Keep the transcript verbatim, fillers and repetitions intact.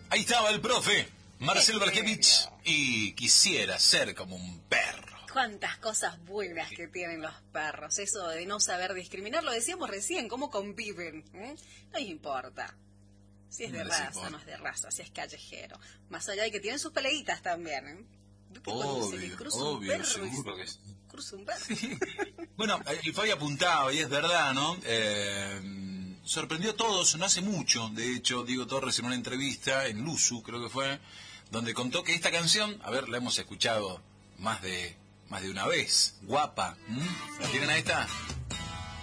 Ahí estaba el profe, Marcelo Berkevich, y quisiera ser como un perro. Cuántas cosas buenas que tienen los perros. Eso de no saber discriminar, lo decíamos recién, cómo conviven. ¿eh? No les importa si es de No les raza, importa. no es de raza, si es callejero. Más allá de que tienen sus peleitas también. ¿eh? ¿Viste cuando se le Obvio, cruza un obvio, perro seguro y que sí. cruza un perro? Bueno, el Fabi apuntaba, y es verdad, ¿no? Eh, sorprendió a todos, no hace mucho, de hecho, Diego Torres en una entrevista, en Luzu, creo que fue, donde contó que esta canción, a ver, la hemos escuchado más de más de una vez, Guapa, ¿m? ¿La tienen ahí está?